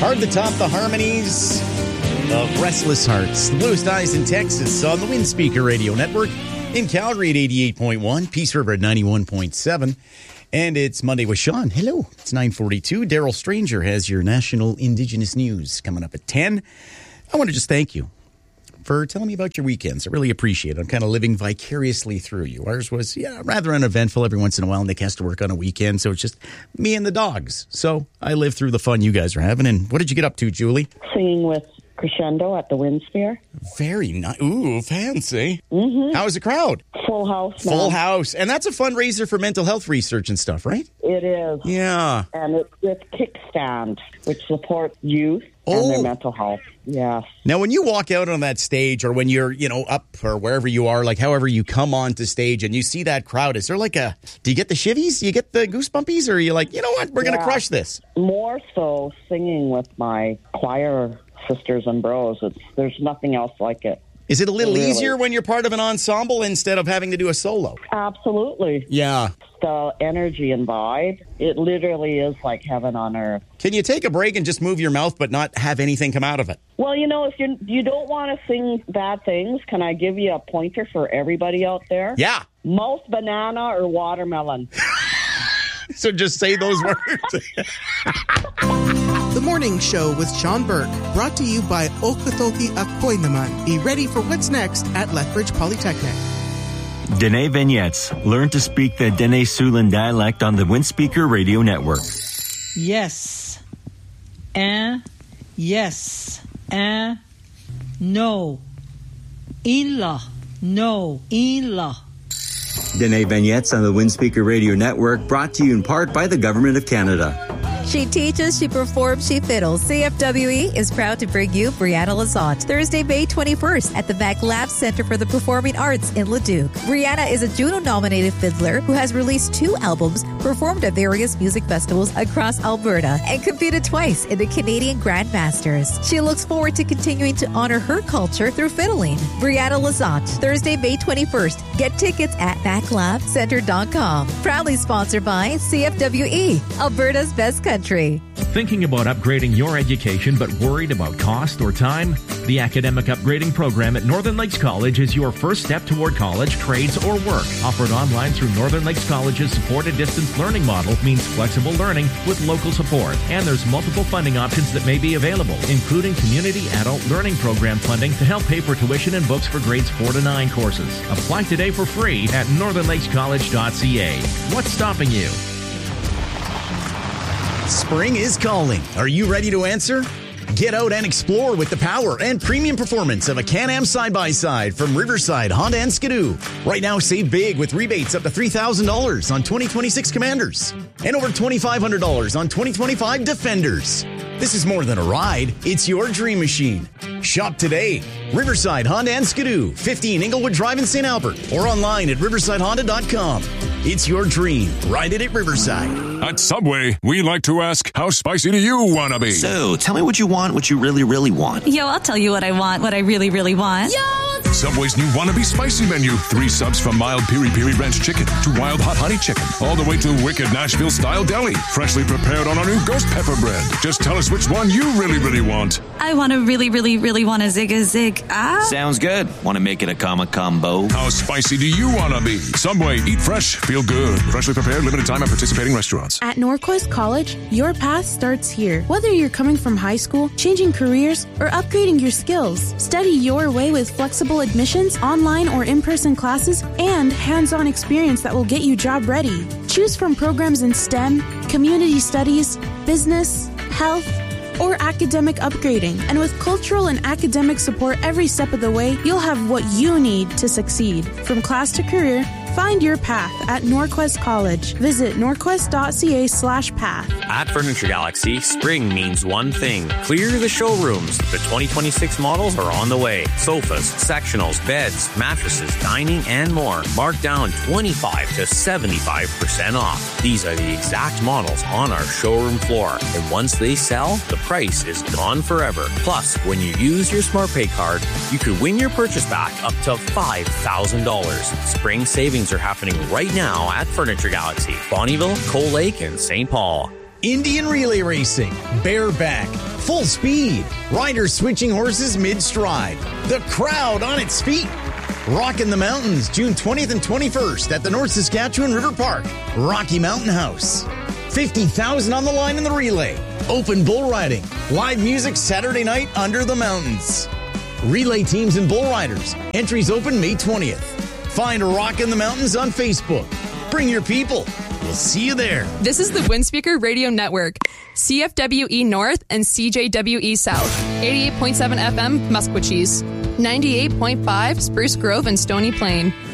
Hard to top the harmonies of Restless Hearts. The Bluest Eyes in Texas on the Wind Speaker Radio Network. In Calgary at 88.1, Peace River at 91.7. And it's Monday with Sean. Hello. It's 9:42. Daryl Stranger has your national Indigenous news coming up at 10. I want to just thank you for telling me about your weekends. I really appreciate it. I'm kind of living vicariously through you. Ours was, rather uneventful. Every once in a while, Nick has to work on a weekend, so it's just me and the dogs. So I live through the fun you guys are having. And what did you get up to, Julie? Singing with Crescendo at the Windsphere. Very nice. Ooh, fancy. Mm-hmm. How was the crowd? Full house, man. Full house. And that's a fundraiser for mental health research and stuff, right? It is. Yeah. And it's with Kickstand, which supports youth and their mental health. Yes. Now, when you walk out on that stage, or when you're, up or wherever you are, like however you come onto stage and you see that crowd, is there do you get the shivies? Do you get the goosebumpies? Or are you like, you know what, we're going to crush this? More so singing with my choir sisters and bros. There's nothing else like it. Is it a little easier when you're part of an ensemble instead of having to do a solo? Absolutely. Yeah. The energy and vibe, it literally is like heaven on earth. Can you take a break and just move your mouth but not have anything come out of it? Well, if you don't want to sing bad things, can I give you a pointer for everybody out there? Yeah. Mouth banana or watermelon. So just say those words. The Morning Show with Sean Burke, brought to you by Okotoki Akoinaman. Be ready for what's next at Lethbridge Polytechnic. Dene Vignettes. Learn to speak the Dene Siouxland dialect on the Windspeaker Radio Network. Yes. Yes. No. Ila. No. Ila. Dene Vignettes on the Windspeaker Radio Network, brought to you in part by the Government of Canada. She teaches, she performs, she fiddles. CFWE is proud to bring you Brianna Lazat, Thursday, May 21st at the Mac Lab Center for the Performing Arts in Leduc. Brianna is a Juno-nominated fiddler who has released 2 albums, performed at various music festivals across Alberta, and competed twice in the Canadian Grandmasters. She looks forward to continuing to honor her culture through fiddling. Brianna Lazat, Thursday, May 21st. Get tickets at maclabcenter.com. Proudly sponsored by CFWE, Alberta's best country. Thinking about upgrading your education but worried about cost or time? The Academic Upgrading Program at Northern Lakes College is your first step toward college, trades, or work. Offered online through Northern Lakes College's supported distance learning model means flexible learning with local support. And there's multiple funding options that may be available, including Community Adult Learning Program funding to help pay for tuition and books for grades 4 to 9 courses. Apply today for free at northernlakescollege.ca. What's stopping you? Spring is calling. Are you ready to answer? Get out and explore with the power and premium performance of a Can-Am side-by-side from Riverside Honda and Skidoo. Right now, save big with rebates up to $3,000 on 2026 Commanders and over $2,500 on 2025 Defenders. This is more than a ride. It's your dream machine. Shop today. Riverside Honda and Skidoo, 15 Inglewood Drive in St. Albert, or online at riversidehonda.com. It's your dream. Ride it at Riverside. At Subway, we like to ask, how spicy do you want to be? So, tell me what you want, what you really, really want. Yo, I'll tell you what I want, what I really, really want. Yo! Subway's new Wannabe Spicy menu. 3 subs from mild piri-piri ranch chicken to wild hot honey chicken, all the way to wicked Nashville-style deli. Freshly prepared on our new ghost pepper bread. Just tell us which one you really, really want. I want to really, really, really want a zig. Sounds good. Want to make it a combo? How spicy do you want to be? Subway, eat fresh, feel good. Freshly prepared, limited time at participating restaurants. At Norquest College, your path starts here. Whether you're coming from high school, changing careers, or upgrading your skills, study your way with flexible admissions, online or in-person classes, and hands-on experience that will get you job ready. Choose from programs in STEM, community studies, business, health, or academic upgrading. And with cultural and academic support every step of the way, you'll have what you need to succeed. From class to career, find your path at Norquest College. Visit norquest.ca/path. At Furniture Galaxy, spring means one thing. Clear the showrooms. The 2026 models are on the way. Sofas, sectionals, beds, mattresses, dining, and more. Marked down 25 to 75% off. These are the exact models on our showroom floor. And once they sell, the price is gone forever. Plus, when you use your SmartPay card, you could win your purchase back up to $5,000. Spring savings are happening right now at Furniture Galaxy, Bonnyville, Coal Lake, and St. Paul. Indian Relay Racing, bareback, full speed. Riders switching horses mid-stride. The crowd on its feet. Rockin' the Mountains, June 20th and 21st at the North Saskatchewan River Park, Rocky Mountain House. 50,000 on the line in the relay. Open bull riding. Live music Saturday night under the mountains. Relay teams and bull riders. Entries open May 20th. Find Rockin' the Mountains on Facebook. Bring your people. We'll see you there. This is the Windspeaker Radio Network. CFWE North and CJWE South. 88.7 FM, Musquechies. 98.5 Spruce Grove and Stony Plain.